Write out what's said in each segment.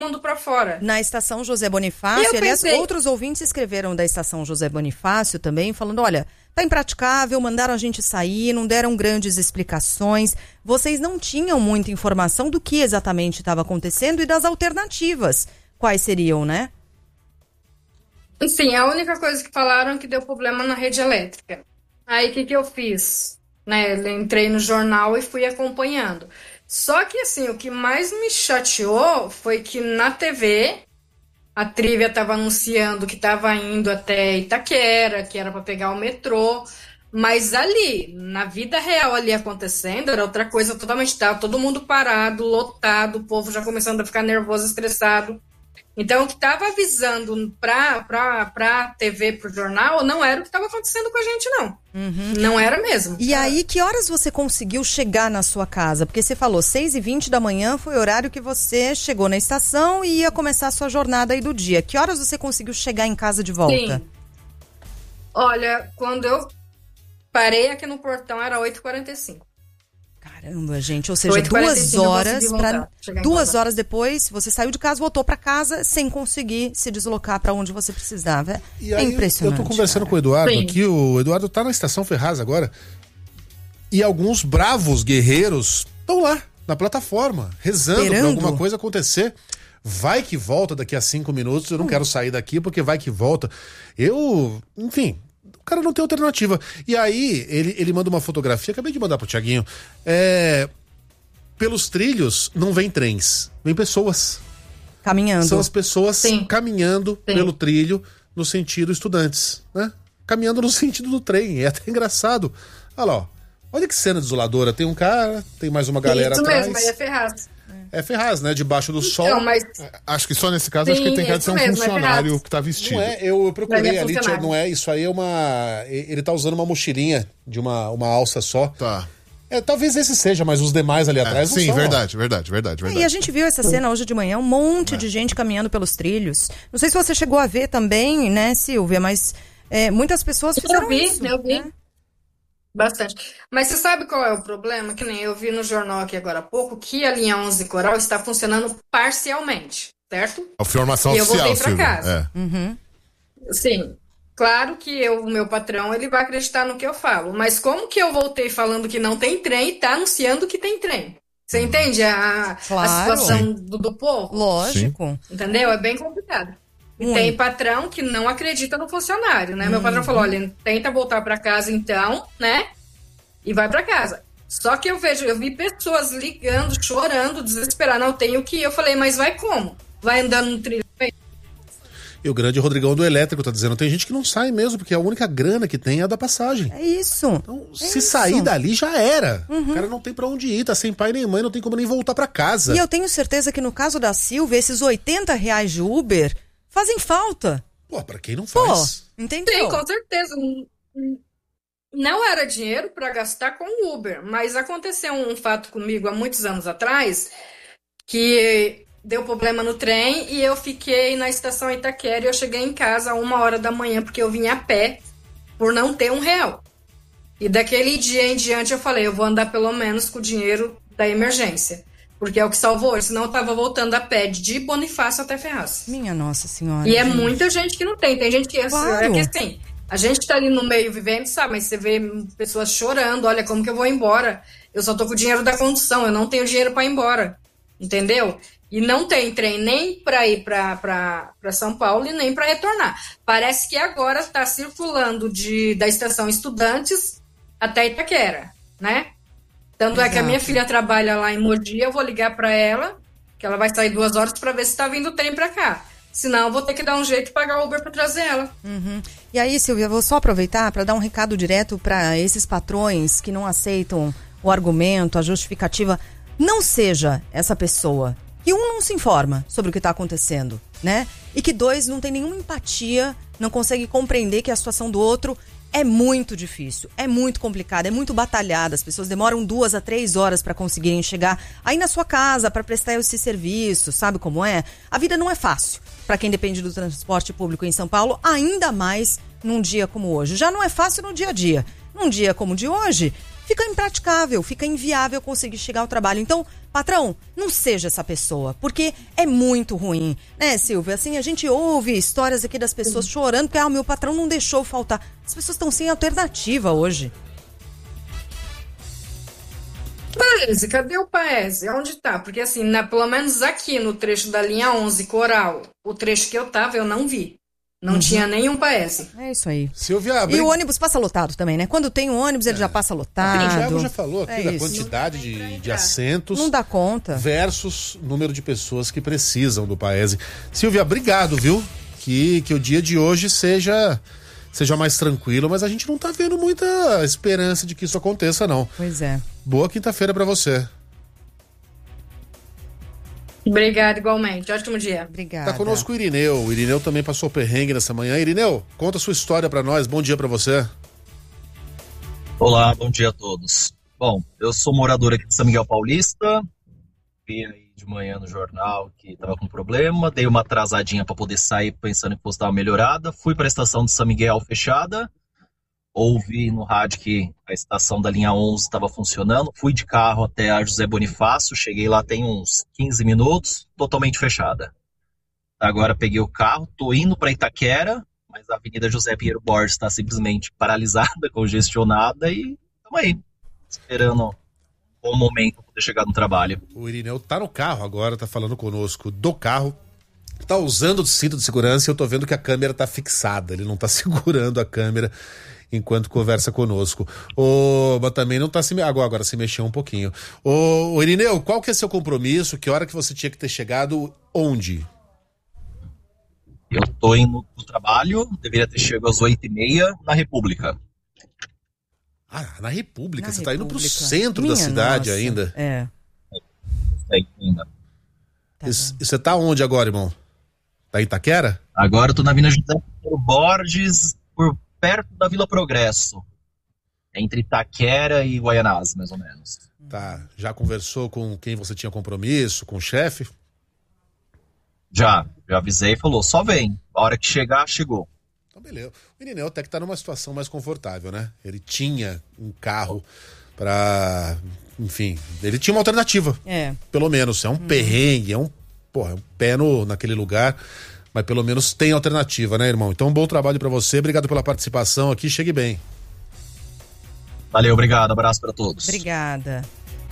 mundo para fora. Na estação José Bonifácio, aliás, outros ouvintes escreveram da estação José Bonifácio também, falando, olha, tá impraticável, mandaram a gente sair, não deram grandes explicações, vocês não tinham muita informação do que exatamente estava acontecendo e das alternativas, quais seriam, né? Sim, a única coisa que falaram é que deu problema na rede elétrica. Aí, o que eu fiz? Né, entrei no jornal e fui acompanhando. Só que, assim, o que mais me chateou foi que na TV a Trívia estava anunciando que estava indo até Itaquera, que era para pegar o metrô, mas ali, na vida real ali acontecendo, era outra coisa totalmente, estava todo mundo parado, lotado, o povo já começando a ficar nervoso, estressado. Então, o que estava avisando para TV, para o jornal, não era o que estava acontecendo com a gente, não. Uhum. Não era mesmo. E aí, que horas você conseguiu chegar na sua casa? Porque você falou 6h20 da manhã foi o horário que você chegou na estação e ia começar a sua jornada aí do dia. Que horas você conseguiu chegar em casa de volta? Sim. Olha, quando eu parei aqui no portão, era 8h45. Caramba, gente, ou seja, 2 horas depois, você saiu de casa, voltou para casa sem conseguir se deslocar para onde você precisava. E aí, impressionante. Eu tô conversando com o Eduardo aqui, o Eduardo tá na estação Ferraz agora, e alguns bravos guerreiros estão lá, na plataforma, rezando pra alguma coisa acontecer. Vai que volta daqui a 5 minutos, eu não quero sair daqui porque vai que volta. Enfim... O cara não tem alternativa. E aí, ele manda uma fotografia, acabei de mandar pro Thiaguinho. Pelos trilhos, não vem trens, vem pessoas. Caminhando. São as pessoas caminhando pelo trilho, no sentido estudantes, né? Caminhando no sentido do trem, é até engraçado. Olha lá, ó. Olha que cena desoladora. Tem um cara, tem mais uma galera atrás. Isso mesmo, aí é Ferraz. É Ferraz, né? Debaixo do sol. Mas... Acho que só nesse caso, acho que ele tem cara de ser um funcionário que tá vestido. Não é, eu procurei ali, não é, isso aí é uma... Ele tá usando uma mochilinha de uma alça só. Tá. Talvez esse seja, mas os demais ali atrás não são. Sim, verdade. E a gente viu essa cena hoje de manhã, um monte de gente caminhando pelos trilhos. Não sei se você chegou a ver também, né, Silvia, mas muitas pessoas fizeram isso. Eu vi. Bastante. Mas você sabe qual é o problema? Que nem eu vi no jornal aqui agora há pouco, que a linha 11 Coral está funcionando parcialmente, certo? A formação oficial, eu voltei para casa. Sim. Claro que o meu patrão, ele vai acreditar no que eu falo. Mas como que eu voltei falando que não tem trem e tá anunciando que tem trem? Você entende a situação do povo? Lógico. Sim. Entendeu? É bem complicado. E tem patrão que não acredita no funcionário, né? Meu patrão falou, olha, tenta voltar para casa então, né? E vai para casa. Só que eu vi pessoas ligando, chorando, desesperadas, não tenho que ir. Eu falei, mas vai como? Vai andando no trilho? E o grande Rodrigão do elétrico tá dizendo, tem gente que não sai mesmo, porque a única grana que tem é a da passagem. É isso. Então, sair dali já era. O cara não tem pra onde ir, tá sem pai nem mãe, não tem como nem voltar pra casa. E eu tenho certeza que no caso da Silvia, esses R$80 de Uber fazem falta. Pô, pra quem não faz? Entendeu? Sim, com certeza. Não era dinheiro para gastar com o Uber, mas aconteceu um fato comigo há muitos anos atrás, que deu problema no trem e eu fiquei na estação Itaquera e eu cheguei em casa a 1h da manhã, porque eu vim a pé por não ter R$1. E daquele dia em diante eu falei, eu vou andar pelo menos com o dinheiro da emergência. Porque é o que salvou, senão eu tava voltando a pé de Bonifácio até Ferraz. Minha Nossa Senhora. E é muita gente que não tem. Tem gente que claro. É que assim, a gente tá ali no meio vivendo, sabe? Mas você vê pessoas chorando, olha, como que eu vou embora? Eu só tô com o dinheiro da condução, eu não tenho dinheiro para ir embora. Entendeu? E não tem trem nem para ir para São Paulo e nem para retornar. Parece que agora tá circulando da estação Estudantes até Itaquera, né? Tanto é que a minha filha trabalha lá em Mogi, eu vou ligar para ela, que ela vai sair 2 horas para ver se tá vindo o trem para cá. Senão eu vou ter que dar um jeito de pagar o Uber para trazer ela. E aí, Silvia, vou só aproveitar para dar um recado direto para esses patrões que não aceitam o argumento, a justificativa. Não seja essa pessoa que não se informa sobre o que está acontecendo, né? E que 2, não tem nenhuma empatia, não consegue compreender que a situação do outro é muito difícil, é muito complicado, é muito batalhada. As pessoas demoram 2 a 3 horas para conseguirem chegar aí na sua casa para prestar esse serviço, sabe como é? A vida não é fácil para quem depende do transporte público em São Paulo, ainda mais num dia como hoje. Já não é fácil no dia a dia. Num dia como o de hoje, fica impraticável, fica inviável conseguir chegar ao trabalho. Então, patrão, não seja essa pessoa, porque é muito ruim, né, Silvia? Assim, a gente ouve histórias aqui das pessoas chorando porque, o meu patrão não deixou faltar. As pessoas estão sem alternativa hoje. Paese, cadê o Paese? Onde tá? Porque assim, pelo menos aqui no trecho da linha 11, Coral, o trecho que eu tava, eu não vi. Não tinha nenhum Paese. É isso aí. Silvia, e o ônibus passa lotado também, né? Quando tem um ônibus, ele já passa lotado. O Thiago já falou aqui da quantidade de assentos. Não dá conta. Versus número de pessoas que precisam do Paese. Silvia, obrigado, viu? Que o dia de hoje seja mais tranquilo, mas a gente não tá vendo muita esperança de que isso aconteça, não. Pois é. Boa quinta-feira pra você. Obrigada, igualmente. Ótimo dia. Obrigada. Tá conosco o Irineu. O Irineu também passou perrengue nessa manhã. Irineu, conta a sua história pra nós. Bom dia pra você. Olá, bom dia a todos. Bom, eu sou morador aqui de São Miguel Paulista. Vi aí de manhã no jornal que tava com problema. Dei uma atrasadinha pra poder sair pensando que fosse dar uma melhorada. Fui pra estação de São Miguel fechada. Ouvi no rádio que a estação da linha 11 estava funcionando. Fui de carro até a José Bonifácio. Cheguei lá tem uns 15 minutos, totalmente fechada. Agora peguei o carro, tô indo para Itaquera, mas a Avenida José Pinheiro Borges está simplesmente paralisada, congestionada e estamos aí, esperando um bom momento para poder chegar no trabalho. O Irineu tá no carro agora, tá falando conosco do carro. Tá usando o cinto de segurança e eu tô vendo que a câmera tá fixada. Ele não tá segurando a câmera enquanto conversa conosco. Mas também não tá agora se mexeu um pouquinho. Ô Irineu, qual que é seu compromisso? Que hora que você tinha que ter chegado? Onde? Eu tô indo pro trabalho, deveria ter chegado às 8h30 na República. Ah, na República? Você tá indo pro centro da cidade ainda? É. Ainda. Tá e você tá onde agora, irmão? Tá em Itaquera? Agora eu tô na Avenida José Pinheiro Borges, por perto da Vila Progresso, entre Itaquera e Guaianazes, mais ou menos. Tá, já conversou com quem você tinha compromisso, com o chefe? Já avisei e falou, só vem, a hora que chegar, chegou. Então beleza, o Irineu até que tá numa situação mais confortável, né? Ele tinha um carro pra, enfim, ele tinha uma alternativa, pelo menos, é um perrengue, é um pé naquele lugar. Mas pelo menos tem alternativa, né, irmão? Então, bom trabalho pra você. Obrigado pela participação aqui. Chegue bem. Valeu, obrigado. Abraço pra todos. Obrigada.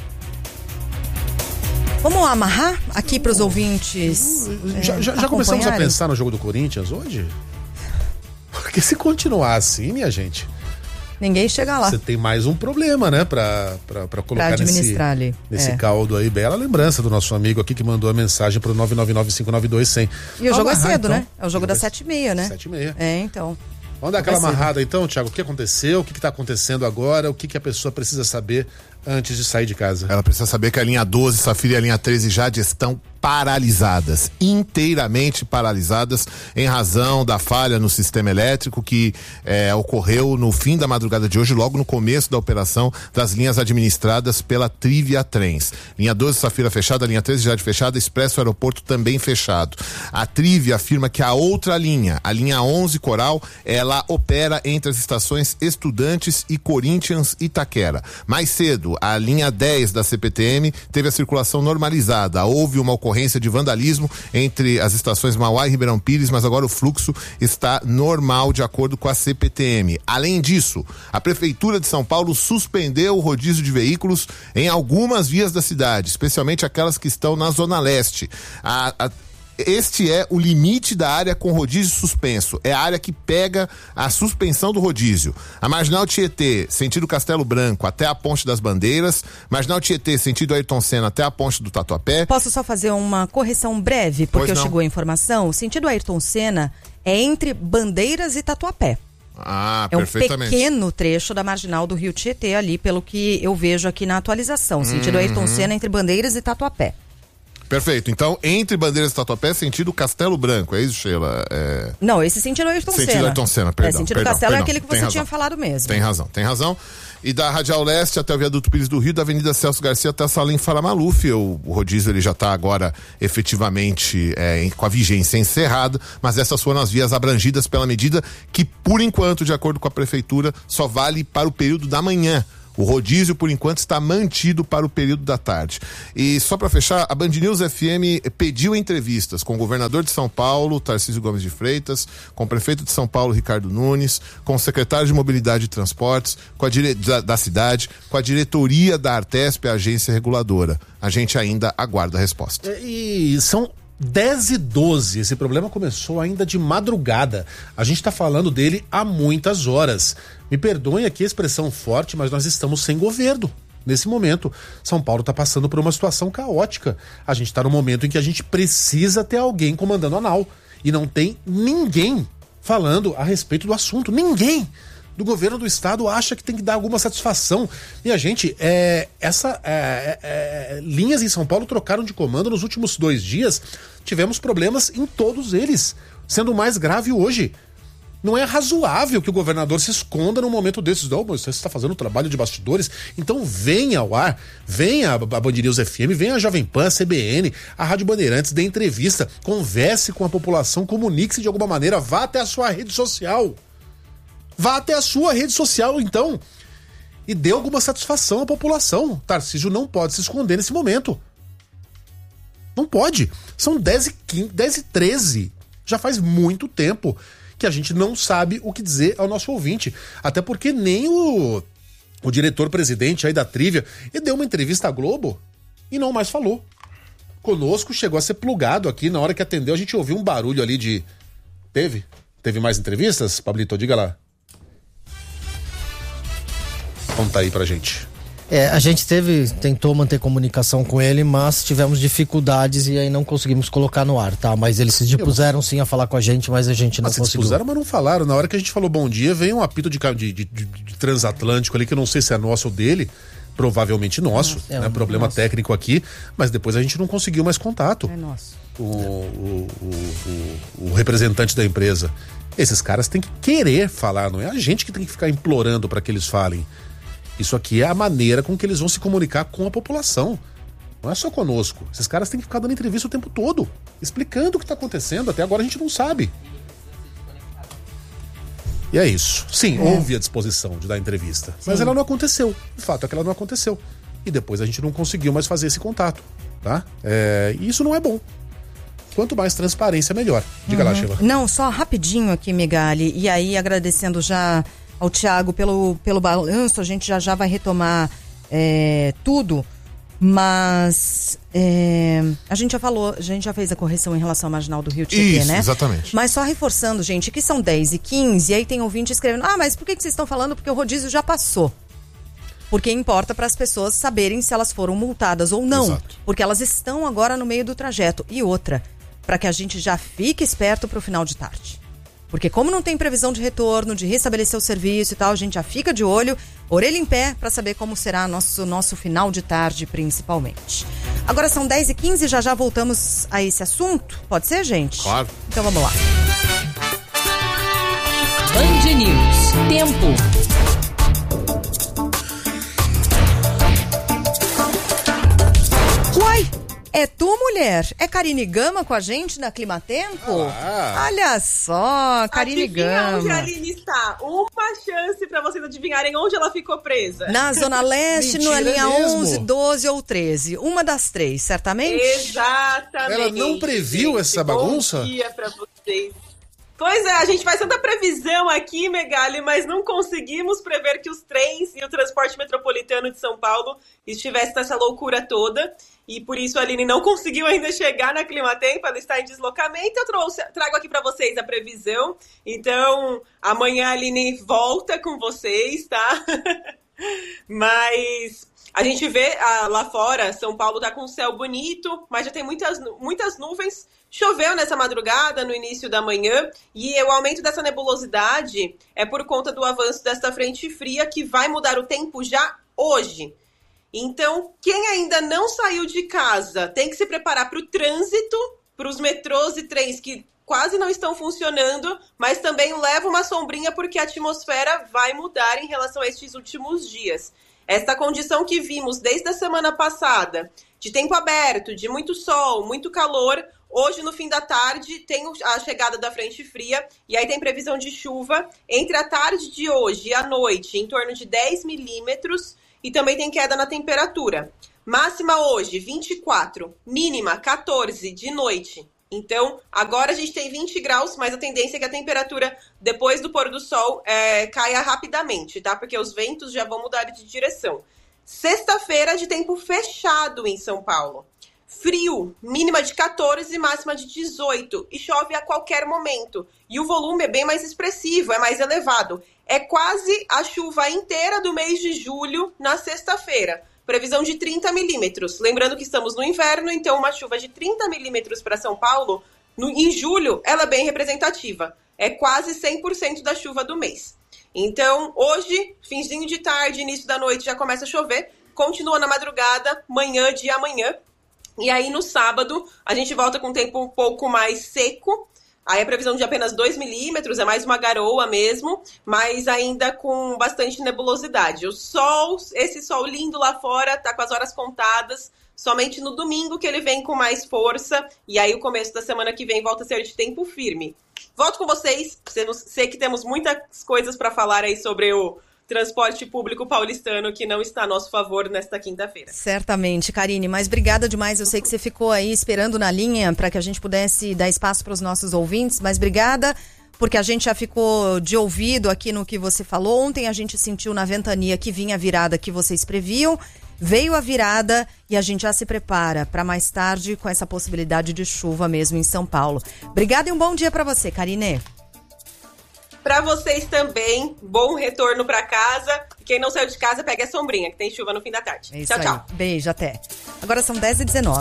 Vamos amarrar aqui pros ouvintes. Já começamos a pensar no jogo do Corinthians hoje? Porque se continuar assim, minha gente, ninguém chega lá. Você tem mais um problema, né? Pra colocar nesse caldo aí. Bela lembrança do nosso amigo aqui que mandou a mensagem pro 999-592-100. E o jogo é cedo, então, né? É o jogo das 7h30, né? 7h30. É, então. Vamos dar aquela amarrada então, Thiago. O que aconteceu? O que tá acontecendo agora? O que a pessoa precisa saber antes de sair de casa? Ela precisa saber que a linha 12, Safira e a linha 13 já estão paralisadas, inteiramente paralisadas, em razão da falha no sistema elétrico que ocorreu no fim da madrugada de hoje, logo no começo da operação das linhas administradas pela Trivia Trens. Linha 12, Safira fechada, linha 13 já fechada, Expresso Aeroporto também fechado. A Trivia afirma que a outra linha, a linha 11 Coral, ela opera entre as estações Estudantes e Corinthians Itaquera. Mais cedo, a linha 10 da CPTM teve a circulação normalizada. Houve uma ocorrência de vandalismo entre as estações Mauá e Ribeirão Pires, mas agora o fluxo está normal de acordo com a CPTM. Além disso, a Prefeitura de São Paulo suspendeu o rodízio de veículos em algumas vias da cidade, especialmente aquelas que estão na Zona Leste. Este é o limite da área com rodízio suspenso. É a área que pega a suspensão do rodízio. A Marginal Tietê, sentido Castelo Branco, até a Ponte das Bandeiras. Marginal Tietê, sentido Ayrton Senna, até a Ponte do Tatuapé. Posso só fazer uma correção breve, porque chegou a informação. O sentido Ayrton Senna é entre Bandeiras e Tatuapé. Ah, é um perfeitamente. pequeno trecho da Marginal do Rio Tietê ali, pelo que eu vejo aqui na atualização. Sentido Ayrton Senna entre Bandeiras e Tatuapé. Perfeito. Então, entre Bandeiras e Tatuapé, sentido Castelo Branco. É isso, Sheila? Não, esse sentido é Ayrton Senna. Sentido Ayrton Senna, perdão. Sentido Castelo é aquele que você tinha falado mesmo. Tem razão. E da Radial Leste até o Viaduto Pires do Rio, da Avenida Celso Garcia até a Salim Fara Maluf. O rodízio ele já está agora efetivamente com a vigência encerrada, mas essas foram as vias abrangidas pela medida que, por enquanto, de acordo com a Prefeitura, só vale para o período da manhã. O rodízio, por enquanto, está mantido para o período da tarde. E só para fechar, a Band News FM pediu entrevistas com o governador de São Paulo, Tarcísio Gomes de Freitas, com o prefeito de São Paulo, Ricardo Nunes, com o secretário de Mobilidade e Transportes, com da cidade, com a diretoria da Artesp, a agência reguladora. A gente ainda aguarda a resposta. E são 10h12, esse problema começou ainda de madrugada. A gente está falando dele há muitas horas. Me perdoem aqui a expressão forte, mas nós estamos sem governo. Nesse momento, São Paulo está passando por uma situação caótica. A gente está no momento em que a gente precisa ter alguém comandando a NAU. E não tem ninguém falando a respeito do assunto. Ninguém do governo do estado acha que tem que dar alguma satisfação. E a gente, linhas em São Paulo trocaram de comando nos últimos 2 dias. Tivemos problemas em todos eles, sendo o mais grave hoje. Não é razoável que o governador se esconda num momento desses. Não, mas você está fazendo trabalho de bastidores. Então venha ao ar, venha a Band News FM, venha a Jovem Pan, a CBN, a Rádio Bandeirantes, dê entrevista, converse com a população, comunique-se de alguma maneira, vá até a sua rede social. Vá até a sua rede social, então, e dê alguma satisfação à população. Tarcísio não pode se esconder nesse momento. Não pode. São 10h13. Já faz muito tempo que a gente não sabe o que dizer ao nosso ouvinte. Até porque nem o diretor-presidente aí da Trívia, ele deu uma entrevista à Globo e não mais falou. Conosco, chegou a ser plugado aqui. Na hora que atendeu, a gente ouviu um barulho ali de... Teve mais entrevistas? Pablito, diga lá. Conta aí pra gente. A gente tentou manter comunicação com ele, mas tivemos dificuldades e aí não conseguimos colocar no ar, tá? Mas eles se dispuseram sim a falar com a gente, mas a gente não conseguiu. Se dispuseram, mas não falaram. Na hora que a gente falou bom dia, veio um apito de transatlântico ali, que eu não sei se é nosso ou dele, provavelmente nosso, né? Problema nosso. Técnico aqui, mas depois a gente não conseguiu mais contato. É nosso. O representante da empresa. Esses caras têm que querer falar, não é a gente que tem que ficar implorando para que eles falem. Isso aqui é a maneira com que eles vão se comunicar com a população. Não é só conosco. Esses caras têm que ficar dando entrevista o tempo todo, explicando o que está acontecendo. Até agora a gente não sabe. E é isso. Sim, houve a disposição de dar entrevista. Sim. Mas ela não aconteceu. O fato é que ela não aconteceu. E depois a gente não conseguiu mais fazer esse contato. Tá? E isso não é bom. Quanto mais transparência, melhor. Diga lá, Sheila. Não, só rapidinho aqui, Megali. E aí, agradecendo já ao Thiago pelo balanço, a gente já vai retomar tudo, mas a gente já falou, a gente já fez a correção em relação à marginal do Rio Tietê, né? Exatamente. Mas só reforçando, gente, que são 10h15, e aí tem ouvinte escrevendo, mas por que vocês estão falando? Porque o rodízio já passou. Porque importa para as pessoas saberem se elas foram multadas ou não. Exato. Porque elas estão agora no meio do trajeto. E outra, para que a gente já fique esperto para o final de tarde. Porque como não tem previsão de retorno, de restabelecer o serviço e tal, a gente já fica de olho, orelha em pé, para saber como será nosso final de tarde, principalmente. Agora são 10h15, já voltamos a esse assunto. Pode ser, gente? Claro. Então vamos lá. Band News. Tempo. Uai! É tu, mulher? É Karine Gama com a gente na Climatempo? Olha só, Karine Gama. Onde a Aline está? Uma chance para vocês adivinharem onde ela ficou presa. Na Zona Leste, na linha 11, 12 ou 13. Uma das 3, certamente? Exatamente. Ela não previu essa bagunça? Bom dia para vocês. Pois é, a gente faz tanta previsão aqui, Megali, mas não conseguimos prever que os trens e o transporte metropolitano de São Paulo estivessem nessa loucura toda. E por isso a Aline não conseguiu ainda chegar na Climatempo, ela está em deslocamento. Eu trago aqui para vocês a previsão. Então, amanhã a Aline volta com vocês, tá? Mas a gente vê lá fora, São Paulo tá com um céu bonito, mas já tem muitas nuvens. Choveu nessa madrugada, no início da manhã, e o aumento dessa nebulosidade é por conta do avanço desta frente fria que vai mudar o tempo já hoje. Então, quem ainda não saiu de casa tem que se preparar para o trânsito, para os metrôs e trens que quase não estão funcionando, mas também leva uma sombrinha porque a atmosfera vai mudar em relação a estes últimos dias. Esta condição que vimos desde a semana passada, de tempo aberto, de muito sol, muito calor, hoje no fim da tarde tem a chegada da frente fria e aí tem previsão de chuva entre a tarde de hoje e a noite em torno de 10 milímetros e também tem queda na temperatura. Máxima hoje, 24, mínima 14 de noite. Então, agora a gente tem 20 graus, mas a tendência é que a temperatura, depois do pôr do sol, caia rapidamente, tá? Porque os ventos já vão mudar de direção. Sexta-feira de tempo fechado em São Paulo. Frio, mínima de 14 e máxima de 18. E chove a qualquer momento. E o volume é bem mais expressivo, é mais elevado. É quase a chuva inteira do mês de julho na sexta-feira. Previsão de 30 milímetros. Lembrando que estamos no inverno, então uma chuva de 30 milímetros para São Paulo, em julho, ela é bem representativa. É quase 100% da chuva do mês. Então, hoje, finzinho de tarde, início da noite, já começa a chover. Continua na madrugada, manhã de amanhã. E aí, no sábado, a gente volta com o tempo um pouco mais seco. Aí a previsão de apenas 2 milímetros, é mais uma garoa mesmo, mas ainda com bastante nebulosidade. O sol, esse sol lindo lá fora, tá com as horas contadas. Somente no domingo que ele vem com mais força. E aí o começo da semana que vem volta a ser de tempo firme. Volto com vocês. Sei que temos muitas coisas para falar aí sobre o transporte público paulistano que não está a nosso favor nesta quinta-feira. Certamente, Karine, mas obrigada demais. Eu sei que você ficou aí esperando na linha para que a gente pudesse dar espaço para os nossos ouvintes, mas obrigada, porque a gente já ficou de ouvido aqui no que você falou. Ontem a gente sentiu na ventania que vinha a virada que vocês previam, veio a virada e a gente já se prepara para mais tarde com essa possibilidade de chuva mesmo em São Paulo. Obrigada e um bom dia para você, Karine. Para vocês também, bom retorno para casa. Quem não saiu de casa, pegue a sombrinha, que tem chuva no fim da tarde. É isso tchau, aí. tchau. Beijo, até. Agora são 10h19.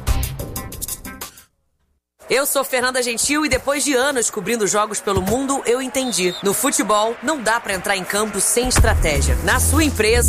Eu sou Fernanda Gentil e depois de anos cobrindo jogos pelo mundo, eu entendi. No futebol, não dá para entrar em campo sem estratégia. Na sua empresa,